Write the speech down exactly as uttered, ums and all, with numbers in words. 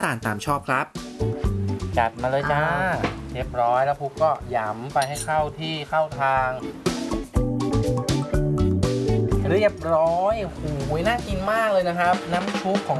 ตาลตามชอบครับจัดมาเลยจ้าเรียบร้อยแล้วพุกก็หยำไปให้เข้าที่เข้าทางเรียบร้อยโอ้โหน่ากินมากเลยนะครับน้ำชุบของ